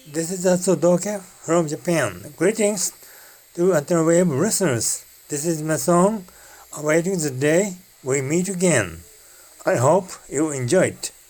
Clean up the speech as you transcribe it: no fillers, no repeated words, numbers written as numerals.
This is Atsudoke from Japan. Greetings to Antenna Wave listeners. This is my song, Awaiting the Day We Meet Again. I hope you enjoy it.